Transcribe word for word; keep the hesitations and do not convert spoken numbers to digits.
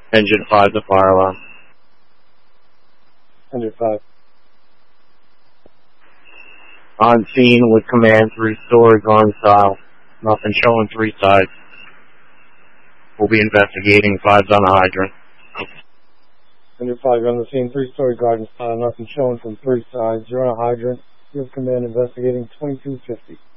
Engine five, the fire alarm. Engine five. On scene with command, three story garden style. Nothing showing three sides. We'll be investigating, five's on the hydrant. Engine five, you're on the scene, three-story garden style, nothing showing from three sides. You're on a hydrant. You have command investigating twenty-two fifty.